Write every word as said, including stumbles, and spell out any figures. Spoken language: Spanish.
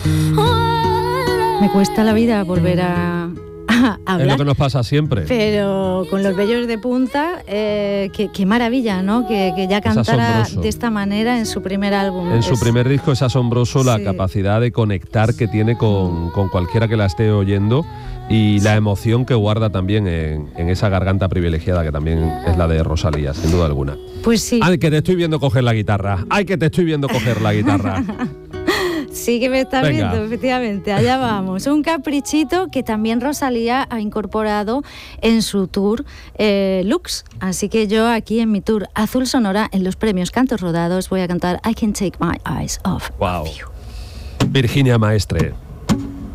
Me cuesta la vida volver a, a hablar. Es lo que nos pasa siempre. Pero con los vellos de punta, eh, qué, qué maravilla, ¿no? Que, que ya cantara de esta manera en su primer álbum. En es... su primer disco es asombroso la sí. capacidad de conectar que tiene con, con cualquiera que la esté oyendo y la emoción que guarda también en, en esa garganta privilegiada que también es la de Rosalía, sin duda alguna. Pues sí. Ay, que te estoy viendo coger la guitarra. Ay, que te estoy viendo coger la guitarra. Sí que me estás Venga. viendo, efectivamente, allá vamos. Un caprichito que también Rosalía ha incorporado en su tour eh, Lux. Así que yo aquí en mi tour Azul Sonora, en los premios Cantos Rodados, voy a cantar I Can't Take My Eyes Off Wow. of You. Virginia Maestre.